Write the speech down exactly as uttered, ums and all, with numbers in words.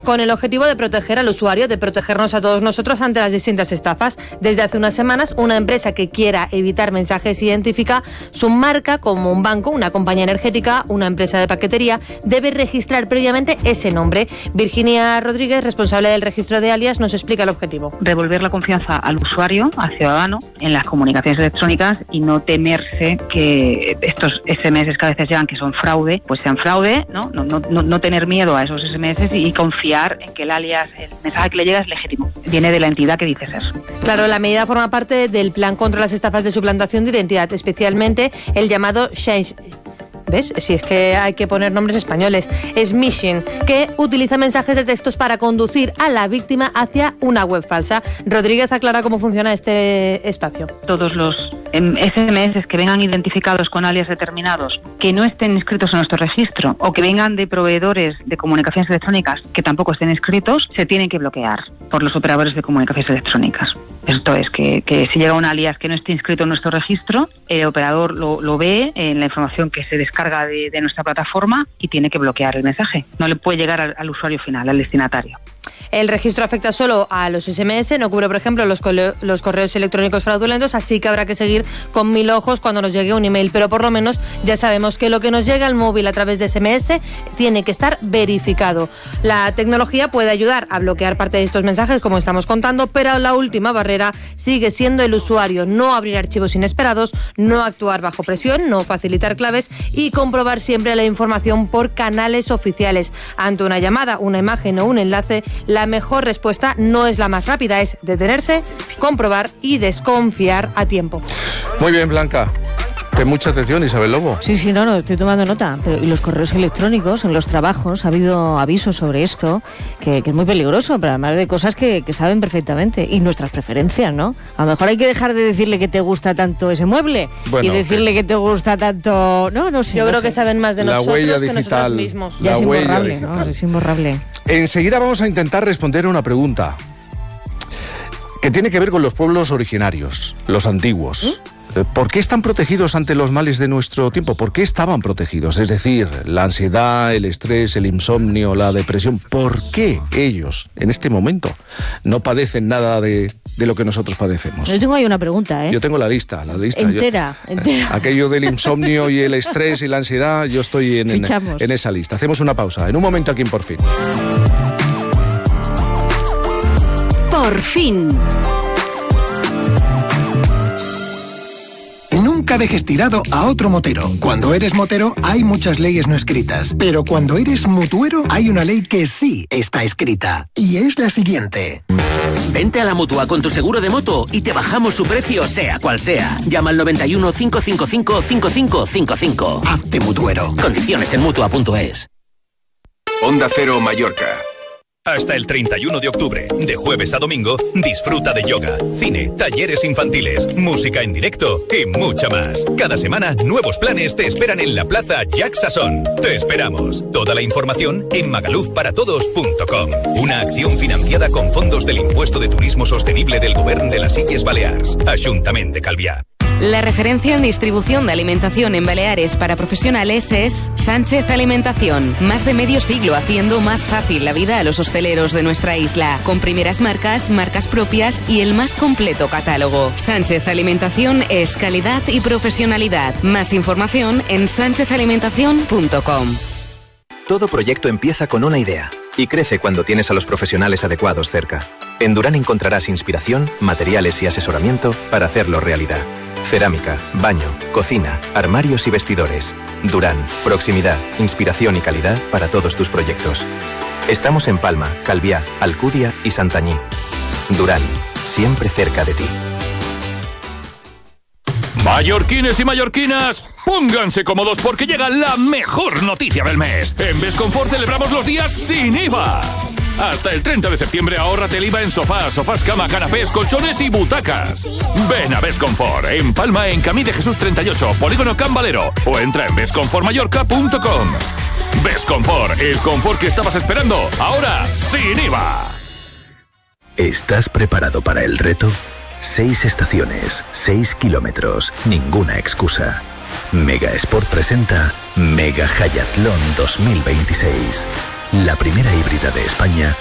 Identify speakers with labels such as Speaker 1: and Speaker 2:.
Speaker 1: Con el objetivo de proteger al usuario, de protegernos a todos nosotros ante las distintas estafas. Desde hace unas semanas, una empresa que quiera evitar mensajes identifica su marca como un banco, una compañía energética, una empresa de paquetería, debe registrar previamente ese nombre. Virginia Rodríguez, responsable del registro de alias, nos explica el objetivo.
Speaker 2: Devolver la confianza al usuario, al ciudadano, en las comunicaciones electrónicas y no temerse que estos ese eme ese que a veces llegan que son fraude, pues sean fraude, ¿no? No, no, no, no tener miedo a esos ese eme ese y confiar en que el alias, el mensaje que le llega es legítimo, viene de la entidad que dice ser.
Speaker 1: Claro, la medida forma parte del plan contra las estafas de suplantación de identidad, especialmente el llamado Change. ¿Ves? Si es que hay que poner nombres españoles. Smishing, que utiliza mensajes de textos para conducir a la víctima hacia una web falsa. Rodríguez aclara cómo funciona este espacio.
Speaker 2: Todos los ese eme ese que vengan identificados con alias determinados, que no estén inscritos en nuestro registro o que vengan de proveedores de comunicaciones electrónicas que tampoco estén inscritos, se tienen que bloquear por los operadores de comunicaciones electrónicas. Esto es que, que si llega un alias que no esté inscrito en nuestro registro, el operador lo, lo ve en la información que se descarga de, de nuestra plataforma y tiene que bloquear el mensaje. No le puede llegar al, al usuario final, al destinatario.
Speaker 1: El registro afecta solo a los ese eme ese, no cubre, por ejemplo, los, cole- los correos electrónicos fraudulentos, así que habrá que seguir con mil ojos cuando nos llegue un email, pero por lo menos ya sabemos que lo que nos llega al móvil a través de ese eme ese tiene que estar verificado. La tecnología puede ayudar a bloquear parte de estos mensajes, como estamos contando, pero la última barrera sigue siendo el usuario: no abrir archivos inesperados, no actuar bajo presión, no facilitar claves y comprobar siempre la información por canales oficiales. Ante una llamada, una imagen o un enlace, la mejor respuesta no es la más rápida, es detenerse, comprobar y desconfiar a tiempo.
Speaker 3: Muy bien, Blanca. Que mucha atención, Isabel Lobo.
Speaker 4: Sí, sí, no, no, estoy tomando nota. Pero, y los correos electrónicos, en los trabajos, ha habido avisos sobre esto, que, que es muy peligroso, pero además de cosas que, que saben perfectamente. Y nuestras preferencias, ¿no? A lo mejor hay que dejar de decirle que te gusta tanto ese mueble bueno, y decirle que... que te gusta tanto... No, no sé.
Speaker 1: Yo
Speaker 4: no
Speaker 1: creo
Speaker 4: sé.
Speaker 1: que saben más de
Speaker 3: la
Speaker 1: nosotros
Speaker 3: huella
Speaker 1: que
Speaker 3: digital,
Speaker 1: nosotros mismos.
Speaker 4: Ya
Speaker 3: la
Speaker 4: es
Speaker 3: huella
Speaker 4: imborrable,
Speaker 3: digital.
Speaker 4: ¿no? Es imborrable.
Speaker 3: Enseguida vamos a intentar responder a una pregunta que tiene que ver con los pueblos originarios, los antiguos. ¿Eh? ¿Por qué están protegidos ante los males de nuestro tiempo? ¿Por qué estaban protegidos? Es decir, la ansiedad, el estrés, el insomnio, la depresión. ¿Por qué ellos, en este momento, no padecen nada de, de lo que nosotros padecemos?
Speaker 4: Yo tengo ahí una pregunta, ¿eh?
Speaker 3: Yo tengo la lista, la lista.
Speaker 4: Entera,
Speaker 3: yo,
Speaker 4: entera.
Speaker 3: Aquello del insomnio y el estrés y la ansiedad, yo estoy en, en, en esa lista. Hacemos una pausa. En un momento aquí en Por Fin.
Speaker 5: Por Fin. Nunca dejes tirado a otro motero. Cuando eres motero hay muchas leyes no escritas, pero cuando eres mutuero hay una ley que sí está escrita, y es la siguiente.
Speaker 6: Vente a la Mutua con tu seguro de moto y te bajamos su precio sea cual sea. Llama al noventa y uno, cinco cinco cinco, cinco cinco cinco cinco.
Speaker 5: Hazte mutuero.
Speaker 6: Condiciones en mutua punto es.
Speaker 7: Onda Cero Mallorca.
Speaker 8: Hasta el treinta y uno de octubre, de jueves a domingo, disfruta de yoga, cine, talleres infantiles, música en directo y mucha más. Cada semana, nuevos planes te esperan en la Plaza Jacques Sasson. Te esperamos. Toda la información en magaluf para todos punto com. Una acción financiada con fondos del Impuesto de Turismo Sostenible del Govern de las Illes Balears. Ajuntament de Calvià.
Speaker 9: La referencia en distribución de alimentación en Baleares para profesionales es Sánchez Alimentación. Más de medio siglo haciendo más fácil la vida a los hosteleros de nuestra isla. Con primeras marcas, marcas propias y el más completo catálogo. Sánchez Alimentación es calidad y profesionalidad. Más información en sánchez alimentación punto com.
Speaker 10: Todo proyecto empieza con una idea y crece cuando tienes a los profesionales adecuados cerca. En Durán encontrarás inspiración, materiales y asesoramiento para hacerlo realidad. Cerámica, baño, cocina, armarios y vestidores. Durán, proximidad, inspiración y calidad para todos tus proyectos. Estamos en Palma, Calvià, Alcudia y Santañí. Durán, siempre cerca de ti.
Speaker 11: Mallorquines y mallorquinas, pónganse cómodos porque llega la mejor noticia del mes. En Besconfort celebramos los días sin I V A. Hasta el treinta de septiembre ahórrate el I V A en sofás, sofás, cama, canapés, colchones y butacas. Ven a Besconfort, en Palma, en Camí de Jesús treinta y ocho, Polígono Can Valero, o entra en besconfort mallorca punto com. Besconfort, el confort que estabas esperando, ahora sin I V A.
Speaker 12: ¿Estás preparado para el reto? Seis estaciones, seis kilómetros, ninguna excusa. Mega Sport presenta Mega Hayatlón dos mil veintiséis. la primera híbrida de España,